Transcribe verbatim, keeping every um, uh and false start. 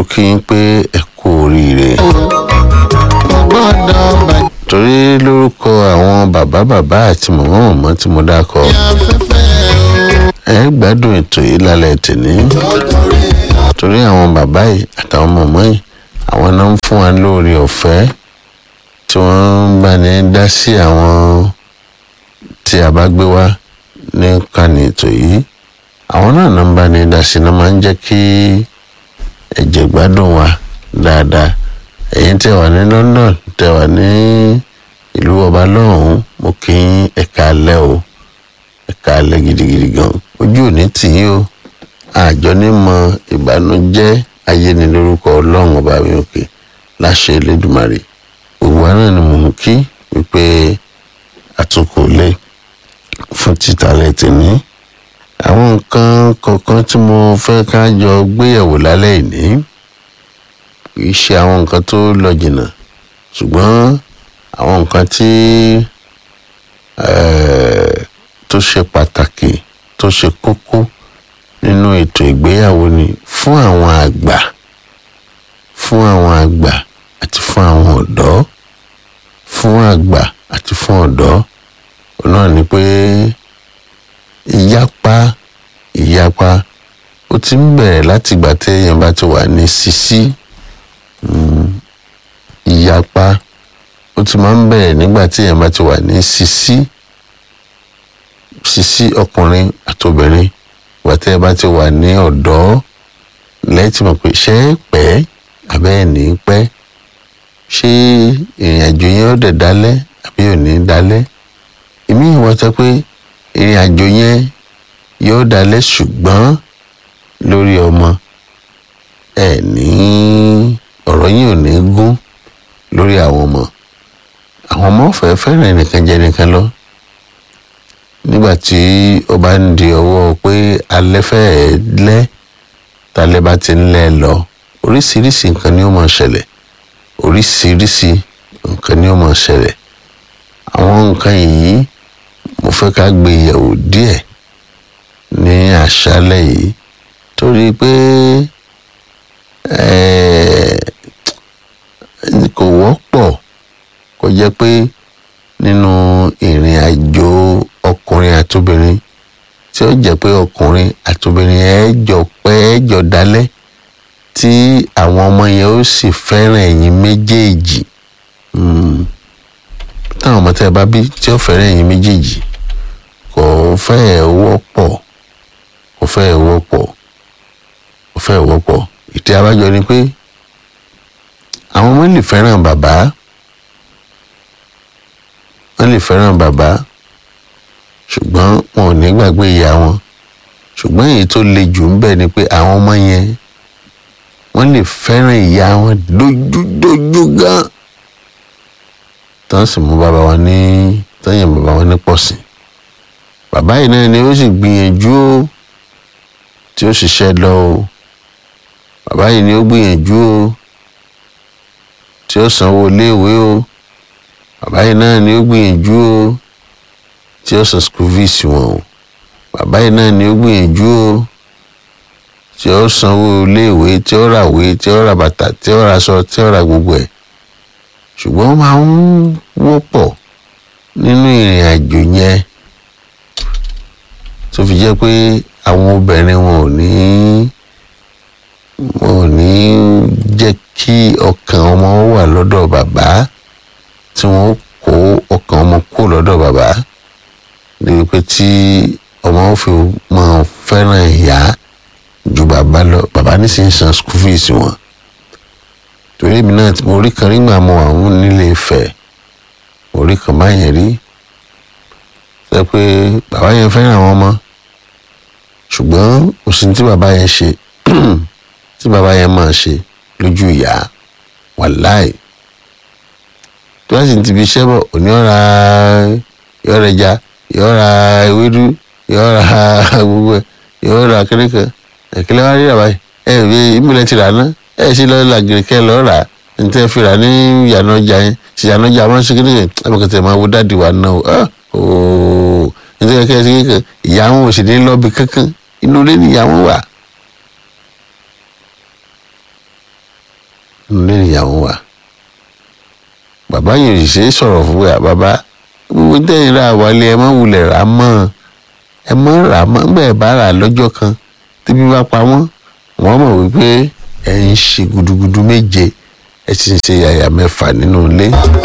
mo kí yín pé ẹ kú oríire. torí lórúkọ àwọn bàbá bàbá àti màmá màmá tí mo dákọ ẹ gbádùn ètò yìí lálẹ́ tèmi torí àwọn bàbá yìí àtàwọn màmá yìí àwọn náà ń fún wa lórí ọ̀fẹ́ tí wọ́n ń bá ní dá sí àwọn tí a bá gbé wá ní kàní ètò yìí àwọn náà náà ń bá ní dá sí náà máa ń jẹ́ kí ẹ̀jẹ̀ gbádùn wa dáadáa ẹ̀yin tẹ́ wà ní London tẹ́ wà ní ìlú ọba lọ́hùn-ún mo kí yín ẹ̀ka alẹ́ o ẹ̀ka alẹ́ gidigidi gan ojú òní tì yín o àjọ ní mọ ìbànújẹ́ ayé ni lórúkọ ọlọ́run ọba mi òkè láṣẹ Elédùmarè gbogbo wa náà ni mò ń kí wípé àtúnkò lé fún títà lẹ́tì ní àwọn nǹkan kọ̀ọ̀kan tí mo fẹ́ ká jọ gbéyẹ̀wò lálẹ́ ìní kì í ṣe àwọn nǹkan tó lọ jìnnà ṣùgbọ́n àwọn nǹkan tí tó ṣe pàtàkì tó ṣe kókó nínú ètò ìgbéyàwó ni fún àwọn àgbà fún àwọn àgbà àti fún àwọn ọ̀dọ́ fún àgbà àti fún ọ̀dọ́ náà ni pé ìyapa ìyapa ó ti ń bẹ̀rẹ̀ láti ìgbà téèyàn bá ti wà ní sísí ìyapa ó ti máa ń bẹ̀rẹ̀ nígbà téèyàn bá ti wà ní sísí sísí ọkùnrin àtobìnrin ìgbà téèyàn bá ti wà ní ọ̀dọ́ lẹ́tí mọ̀ pé ṣé é pẹ́ àbẹ́ ẹ̀ ní pẹ́ ṣé ìrìn àjò yẹn ó dẹ̀ dálẹ̀ àbí ò ní dálẹ̀ èmi ìwọ sọ pé ìrìn àjò yẹn yóò dálẹ̀ ṣùgbọ́n lórí ọmọ ẹ ní ọ̀rọ̀ yìí ò ní gún lórí àwọn ọmọ àwọn ọmọ fẹ́ fẹ́ràn ẹnìkan jẹ ẹnìkan lọ nígbà tí ó bá ń di ọwọ́ pé alẹ́ fẹ́ẹ́ lẹ́ talẹ́ bá ti ń lẹ́ lọ oríṣiríṣi nǹkan ni ó máa ṣẹlẹ̀ oríṣiríṣi nǹkan ni ó máa ṣẹlẹ̀ àwọn nǹkan yìí mo fẹ́ ká gbé yẹ̀wò díẹ̀ ní àṣálẹ́ yìí torí pé kò wọ́pọ̀ kó jẹ́ pé nínú ìrìn àjò ọkùnrin àtobìnrin tí ó jẹ́ pé ọkùnrin àtobìnrin ẹ̀ jọ pẹ́ ẹ̀ jọ dalẹ̀ tí àwọn ọmọ yẹn ó sì fẹ́ràn ẹ̀yin méjèèjì táwọn ọmọ tẹ́ ẹ bá bí tí ó fẹ́ràn ẹ̀yin méjèèjì kò fẹ́ẹ̀ wọ́pọ̀ kò fẹ́ẹ̀ wọ́pọ̀ kò fẹ́ẹ̀ wọ́pọ̀ ìtì abájọ ni pé àwọn ọmọ lè fẹ́ràn bàbá wọ́n lè fẹ́ràn bàbá ṣùgbọ́n wọn ò ní gbàgbé ìyá wọn ṣùgbọ́n èyí tó le jù ń bẹ ni pé àwọn ọmọ yẹn wọ́n lè fẹ́ràn ìyá wọn dójúdójú gan tán sì mú bàbá wọn ní tán yàn bàbá wọn ní pọ̀sìn bàbá yìí náà ni ó sì gbìyànjú ó tí ó ṣiṣẹ́ lọ o bàbá yìí ni ó gbìyànjú ó tí ó sanwó iléèwé o bàbá yìí náà ni ó gbìyànjú ó tí ó san school fees wọn o bàbá yìí náà ni ó gbìyànjú ó tí ó sanwó iléèwé tí ó ràwé tí ó ra bàtà tí ó ra aṣọ tí ó ra gbogbo ẹ̀ ṣùgbọ́n ó máa ń wọ́pọ̀ nínú ìrìn àjò yẹn tó fi jẹ́ pé àwọn obìnrin wọn ò ní wọn ò ní jẹ́ kí ọkàn ọmọ wà lọ́dọ̀ bàbá tí wọ́n kó ọkàn ọmọ kó lọ́dọ̀ bàbá níbi pé tí ọmọ fi máa fẹ́ràn ìyá ju bàbá lọ bàbá nísìnyí san school fees wọn torí èmi náà mo rí kan nígbà mo àwọn nílé Ifẹ̀ mo rí kan báyẹn rí sọ pé bàbá yẹn fẹ́ràn àwọn ọmọ ṣùgbọ́n òsì tí bàbá yẹn ṣe tí bàbá yẹn máa ṣe lójú ìyá wàláì tó bá sì ti fi iṣẹ́ bọ̀ òní ọ̀ra yọ̀ọ̀ra ẹja yọ̀ọ̀ra ewédú yọ̀ọ̀ra gbogbo ẹ̀ yọ̀ọ̀ra kékeré ẹ̀kẹ́lẹ́ wá rí rà báyìí ẹ̀ ẹ̀ ìmúlẹ̀ ti rà ná ẹ̀ ṣe lọ́ọ́ làgìrì kẹ́ lọ́ọ́ rà ní tẹ́ fi rà ní ìyànà ọjà yẹn ṣì ìyànà ọjà máa ń ṣe kékeré ẹ̀ bọ̀ kẹ́tẹ́ máa wo dáàdì wa náà ooo ní tẹ́ kẹ́ ṣe kékeré ìyá wọn ò sì ní lọ́ọ́bì kankan inú ilé ni ìyá wọn wà nílé ìyàwó wa bàbá yìí ṣe é sọ̀rọ̀ fún wa bàbá gbogbo tẹ́yìn rà wálé ẹ má wulẹ̀ rà mọ́ ẹ má rà mọ́ bẹ́ẹ̀ bá rà lọ́jọ́ kan tíbi bá pa wọ́n wọ́n mọ̀ wípé ẹ ń ṣe gudugudu méje ẹ sì ń ṣe yàyà mẹ́fà nínú ilé.